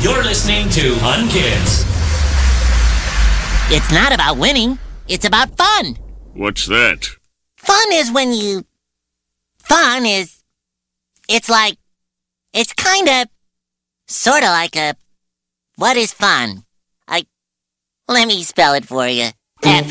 You're listening to Fun Kids. It's not about winning. It's about fun. What's that? Fun is when you... Fun is... It's like... It's kinda... Sorta like a... What is fun? Let me spell it for you.